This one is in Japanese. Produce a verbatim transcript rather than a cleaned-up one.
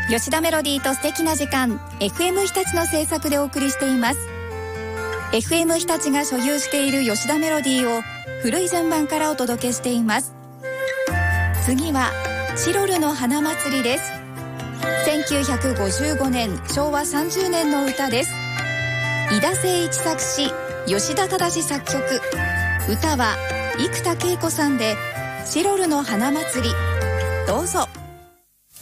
吉田メロディーと素敵な時間 エフエム 日立の制作でお送りしています。 エフエム 日立が所有している吉田メロディーを古い順番からお届けしています。次はチロルの花祭りです。せんきゅうひゃくごじゅうごねんしょうわさんじゅうねんの歌です。井田誠一作詞、吉田忠作曲、歌は生田恵子さんでチロルの花祭り。どうぞ。